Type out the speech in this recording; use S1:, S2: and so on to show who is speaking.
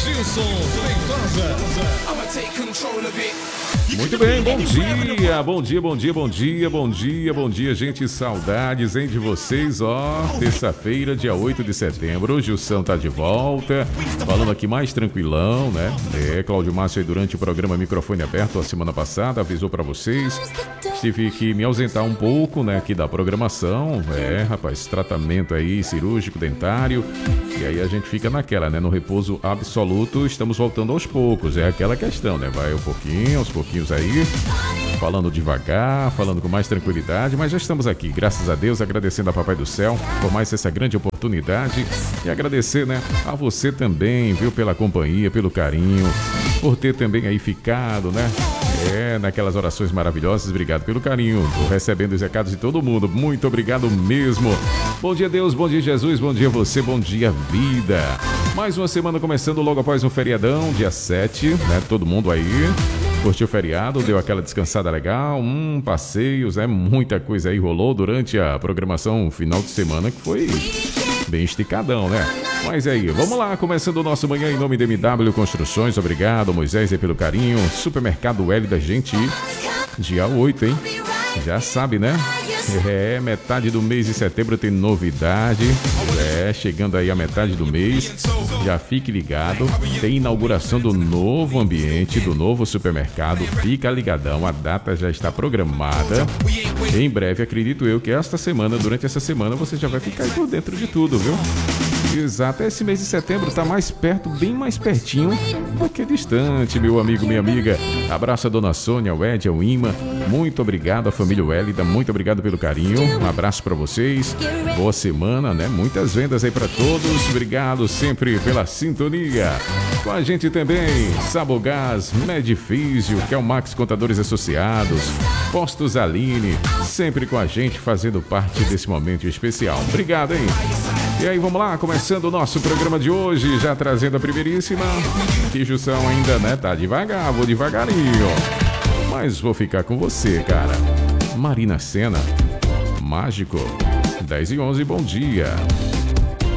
S1: Gilson Feitosa.
S2: Muito bem, bom dia, bom dia, bom dia, bom dia, bom dia, bom dia, gente, saudades, hein, de vocês, ó, terça-feira, dia 8 de setembro, o Gilson tá de volta, falando aqui mais tranquilão, né, Cláudio Márcio aí durante o programa Microfone Aberto, a semana passada, avisou pra vocês, tive que me ausentar um pouco, né, aqui da programação, rapaz, tratamento aí, cirúrgico, dentário, e aí a gente fica naquela, né, no repouso absoluto, estamos voltando aos poucos, é aquela questão, né, vai um pouquinho, aos pouquinhos aí, falando devagar, falando com mais tranquilidade, mas já estamos aqui, graças a Deus, agradecendo a Papai do Céu por mais essa grande oportunidade e agradecer, né, a você também, viu, pela companhia, pelo carinho, por ter também aí ficado, né, naquelas orações maravilhosas, obrigado pelo carinho, tô recebendo os recados de todo mundo, muito obrigado mesmo. Bom dia Deus, bom dia Jesus, bom dia você, bom dia vida. Mais uma semana começando logo após um feriadão, dia 7, né, todo mundo aí curtiu o feriado, deu aquela descansada legal, passeios, muita coisa aí rolou durante a programação final de semana que foi bem esticadão, né? Mas aí, vamos lá, começando o nosso manhã em nome da MW Construções, obrigado Moisés aí pelo carinho, Supermercado L da gente, dia 8, hein? Já sabe, né? Metade do mês de setembro tem novidade, chegando aí a metade do mês, já fique ligado, tem inauguração do novo ambiente, do novo supermercado, fica ligadão, a data já está programada, em breve, acredito eu que durante essa semana você já vai ficar aí por dentro de tudo, viu? Exato, esse mês de setembro tá mais perto, bem mais pertinho do que distante, meu amigo, minha amiga. Abraço a dona Sônia, o Ed, o Ima, muito obrigado à família Wélida, muito obrigado pelo carinho, um abraço pra vocês, boa semana, né? Muitas vendas aí pra todos, obrigado sempre pela sintonia. Com a gente também, Sabogás, Medifísio, que é o Max Contadores Associados, Postos Aline, sempre com a gente, fazendo parte desse momento especial. Obrigado, hein? E aí, vamos lá, começando o nosso programa de hoje, já trazendo a primeiríssima, que Jussão ainda, né, tá devagar, vou devagarinho, mas vou ficar com você, cara. Marina Sena, Mágico, 10 e 11, bom dia.